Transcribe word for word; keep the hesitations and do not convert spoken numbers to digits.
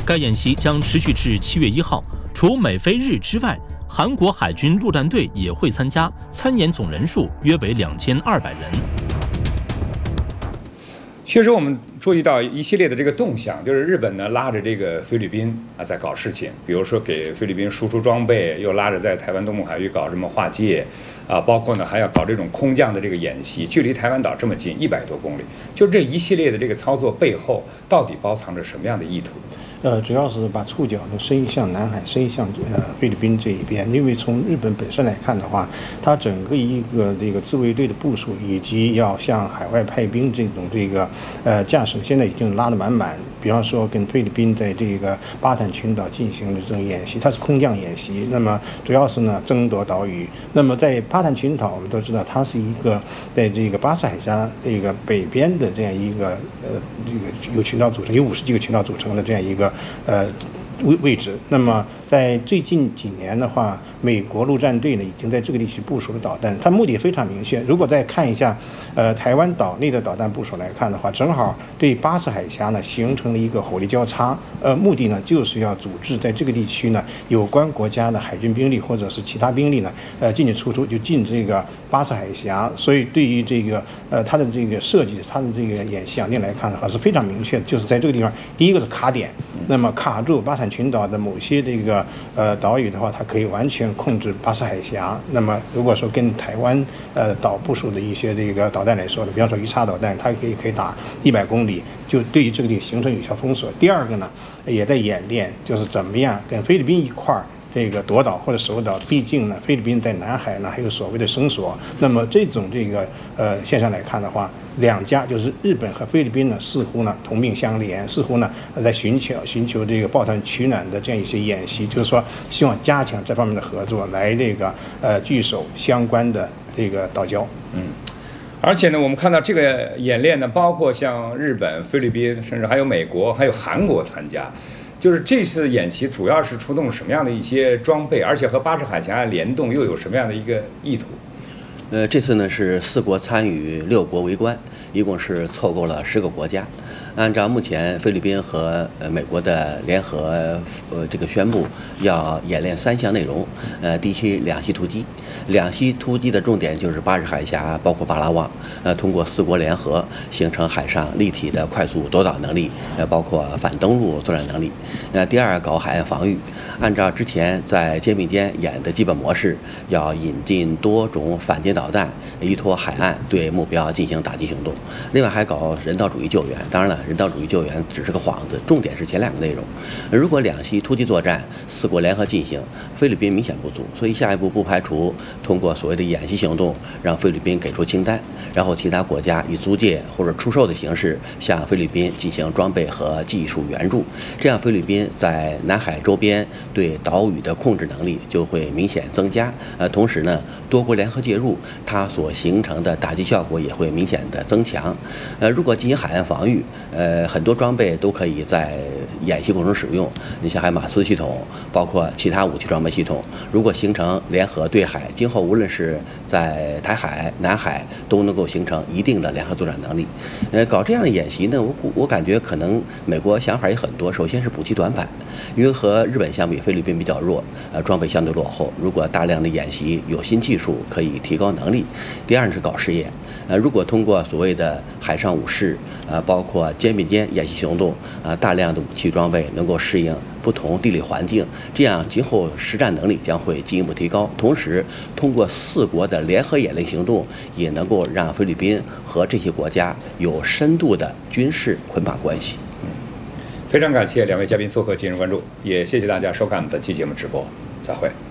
该演习将持续至七月一号。除美菲日之外，韩国海军陆战队也会参加，参演总人数约为两千二百人。 确实，我们注意到一系列的这个动向，就是日本呢拉着这个菲律宾啊在搞事情，比如说给菲律宾输出装备，又拉着在台湾东部海域搞什么划界，啊，包括呢还要搞这种空降的这个演习，距离台湾岛这么近，一百多公里，就这一系列的这个操作背后，到底包藏着什么样的意图？ 呃，主要是把触角呢伸向南海，伸向呃菲律宾这一边。因为从日本本身来看的话，它整个一个这个自卫队的部署，以及要向海外派兵这种这个呃架势，现在已经拉得满满。比方说，跟菲律宾在这个巴坦群岛进行的这种演习，它是空降演习，那么主要是呢争夺岛屿。那么在巴坦群岛，我们都知道它是一个在这个巴士海峡这个北边的这样一个呃这个由群岛组成，有五十几个群岛组成的这样一个呃位位置。那么在最近几年的话，美国陆战队呢已经在这个地区部署了导弹，它目的非常明确。如果再看一下，呃，台湾岛内的导弹部署来看的话，正好对巴士海峡呢形成了一个火力交叉，呃，目的呢就是要阻止在这个地区呢有关国家的海军兵力或者是其他兵力呢，呃，进进出出就进这个巴士海峡。所以对于这个呃它的这个设计，它的这个演习想定来看的话是非常明确的，就是在这个地方，第一个是卡点，那么卡住巴坦群岛的某些这个呃岛屿的话，它可以完全控制巴士海峡。那么如果说跟台湾呃岛部署的一些这个导弹来说呢，比方说鱼叉导弹，它可以可以打一百公里，就对于这个地形成有效封锁。第二个呢，也在演练，就是怎么样跟菲律宾一块儿这个夺岛或者守岛。毕竟呢，菲律宾在南海呢还有所谓的绳索。那么这种这个呃现象来看的话，两家就是日本和菲律宾呢，似乎呢同命相连，似乎呢在寻求寻求这个抱团取暖的这样一些演习，就是说希望加强这方面的合作，来这个呃据守相关的这个岛礁。 嗯。而且呢，我们看到这个演练呢，包括像日本、菲律宾，甚至还有美国、还有韩国参加。就是这次演习主要是出动什么样的一些装备，而且和巴士海峡联动又有什么样的一个意图？ 呃，这次呢是四国参与，六国围观，一共是凑够了十个国家。按照目前菲律宾和呃美国的联合呃这个宣布，要演练三项内容。呃，第一，两栖突击。两栖突击的重点就是巴士海峡，包括巴拉望。呃，通过四国联合，形成海上立体的快速夺岛能力，呃，包括反登陆作战能力。呃，第二，搞海岸防御。按照之前在肩并肩演的基本模式，要引进多种反舰导弹，依托海岸对目标进行打击行动。另外还搞人道主义救援。当然了，人道主义救援只是个幌子，重点是前两个内容。如果两栖突击作战四国联合进行，菲律宾明显不足，所以下一步不排除通过所谓的演习行动，让菲律宾给出清单，然后其他国家以租借或者出售的形式向菲律宾进行装备和技术援助。这样菲律宾在南海周边对岛屿的控制能力就会明显增加。呃，同时呢，多国联合介入，它所形成的打击效果也会明显的增强。呃，如果进行海岸防御，呃，很多装备都可以在演习过程中使用。你像海马斯系统，包括其他武器装备系统，如果形成联合对海，今后无论是在台海、南海，都能够形成一定的联合作战能力。呃，搞这样的演习呢，我我感觉可能美国想法也很多。首先是补齐短板，因为和日本相比，菲律宾比较弱，呃，装备相对落后。如果大量的演习有新技术，可以提高能力。第二是搞试验。呃，如果通过所谓的海上武士，呃，包括肩并肩演习行动，啊、呃，大量的武器装备能够适应不同地理环境，这样今后实战能力将会进一步提高。同时，通过四国的联合演练行动，也能够让菲律宾和这些国家有深度的军事捆绑关系。 嗯，非常感谢两位嘉宾做客今日关注，也谢谢大家收看本期节目直播，再会。